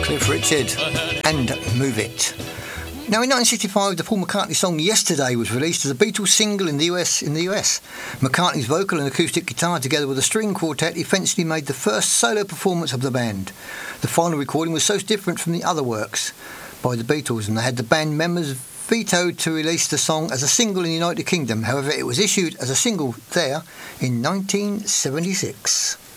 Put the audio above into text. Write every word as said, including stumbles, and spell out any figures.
Cliff Richard and Move It. Now, in nineteen sixty-five, the Paul McCartney song Yesterday was released as a Beatles single in the U S. In the U S, McCartney's vocal and acoustic guitar, together with a string quartet, eventually made the first solo performance of the band. The final recording was so different from the other works by the Beatles, and they had the band members vetoed to release the song as a single in the United Kingdom. However, it was issued as a single there in nineteen seventy-six.